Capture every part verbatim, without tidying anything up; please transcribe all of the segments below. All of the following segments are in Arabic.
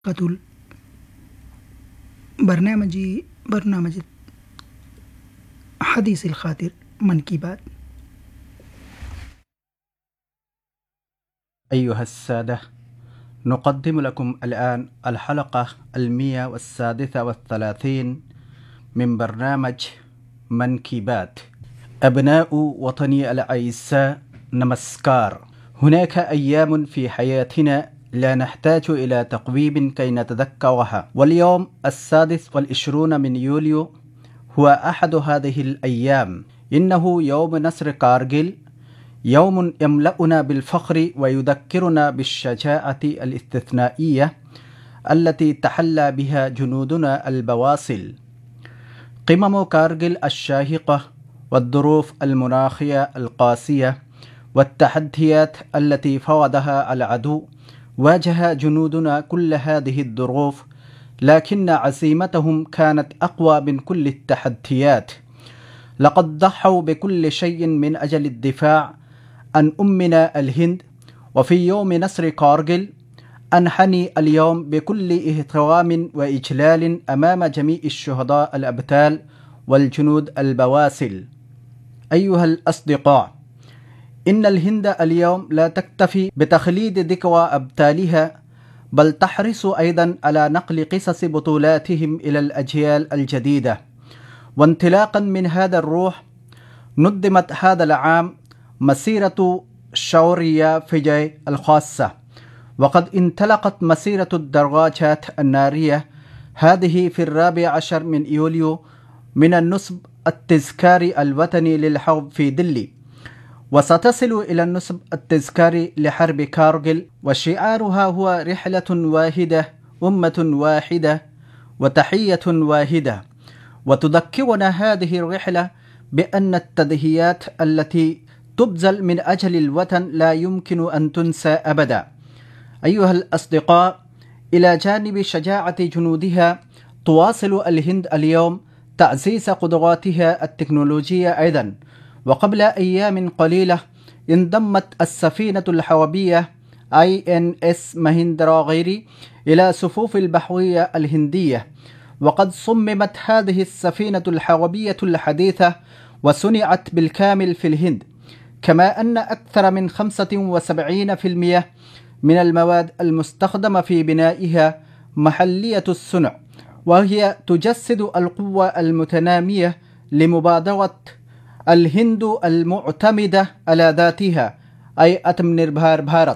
قتل برنامجي برنامج حديث الخاطر منكبات. أيها السادة، نقدم لكم الآن الحلقة المية والسادسة والثلاثين من برنامج منكبات. أبناء وطني الأعزاء، نمسكار. هناك أيام في حياتنا لا نحتاج إلى تقويم كي نتذكرها، واليوم السادس والعشرون من يوليو هو أحد هذه الأيام. إنه يوم نصر كارجل، يوم يملأنا بالفخر ويذكرنا بالشجاعة الاستثنائية التي تحلى بها جنودنا البواسل. قمم كارجل الشاهقة والظروف المناخية القاسية والتحديات التي فوضها العدو، واجه جنودنا كل هذه الظروف، لكن عزيمتهم كانت أقوى من كل التحديات. لقد ضحوا بكل شيء من أجل الدفاع عن أمنا الهند. وفي يوم نصر كارجل أنحني اليوم بكل احترام وإجلال أمام جميع الشهداء الأبطال والجنود البواسل. أيها الأصدقاء، إن الهند اليوم لا تكتفي بتخليد ذكرى أبطالها، بل تحرص أيضا على نقل قصص بطولاتهم إلى الأجيال الجديدة. وانطلاقا من هذا الروح، نظمت هذا العام مسيرة شورية فيجي الخاصة، وقد انطلقت مسيرة الدراجات النارية هذه في الرابع عشر من يوليو من النصب التذكاري الوطني للحرب في دلي، وستصل إلى النصب التذكاري لحرب كارجل، وشعارها هو رحلة واحدة، أمة واحدة، وتحية واحدة. وتذكرنا هذه الرحلة بأن التضحيات التي تبذل من أجل الوطن لا يمكن أن تنسى أبدا. أيها الأصدقاء، إلى جانب شجاعة جنودها، تواصل الهند اليوم تعزيز قدراتها التكنولوجية أيضا. وقبل أيام قليلة انضمت السفينة الحربية آي إن إس مهندراغيري إلى صفوف البحرية الهندية، وقد صممت هذه السفينة الحربية الحديثة وصنعت بالكامل في الهند، كما أن أكثر من خمسة وسبعين بالمئة من المواد المستخدمة في بنائها محلية الصنع، وهي تجسد القوة المتنامية لمبادرة الهند المعتمدة على ذاتها، أي آتمانربار بھارت.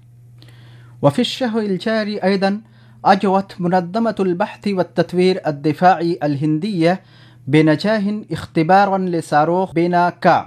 وفي الشهر الجاري أيضا أجرت منظمة البحث والتطوير الدفاعي الهندية بنجاح اختبارا لصاروخ بيناكا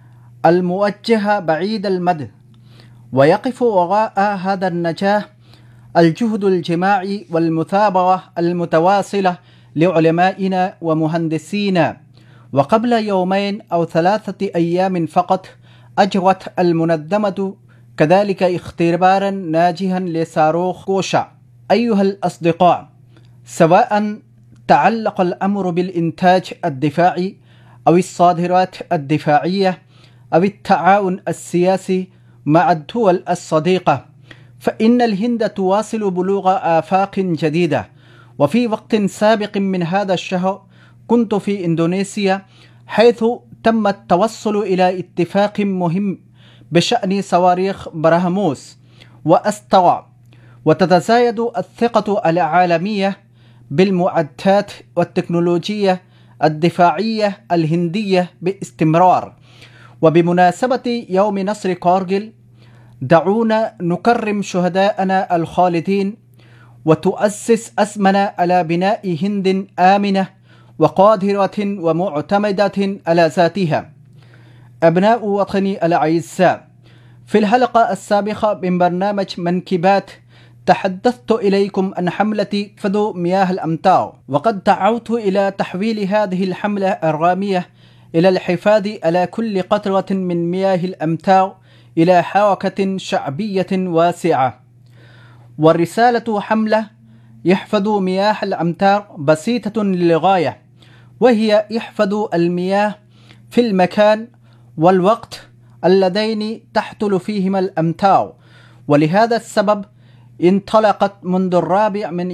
الموجه بعيد المدى. ويقف وراء هذا النجاح الجهد الجماعي والمثابرة المتواصلة لعلمائنا ومهندسينا. وقبل يومين أو ثلاثة أيام فقط أجرت المنظمة كذلك اختبارا ناجحا لصاروخ كوشا. أيها الأصدقاء، سواء تعلق الأمر بالإنتاج الدفاعي أو الصادرات الدفاعية أو التعاون السياسي مع الدول الصديقة، فإن الهند تواصل بلوغ آفاق جديدة. وفي وقت سابق من هذا الشهر كنت في إندونيسيا، حيث تم التوصل إلى اتفاق مهم بشأن صواريخ براهموس وأسترا، وتتزايد الثقة العالمية بالمعدات والتكنولوجيا الدفاعية الهندية باستمرار. وبمناسبة يوم نصر كارجل، دعونا نكرم شهداءنا الخالدين وتؤسس أسمنا على بناء هند آمنة وقادرة ومعتمدة على ذاتها. أبناء وطني الأعزاء، في الحلقة السابقة من برنامج منكبات تحدثت إليكم عن حملة فدو مياه الأمطار، وقد دعوت إلى تحويل هذه الحملة الرامية إلى الحفاظ على كل قطرة من مياه الأمطار إلى حركة شعبية واسعة. والرسالة حملة يحفظ مياه الأمطار بسيطة للغاية، وهي يحفظ المياه في المكان والوقت اللذين تحصل فيهما الأمطار. ولهذا السبب انطلقت منذ الرابع من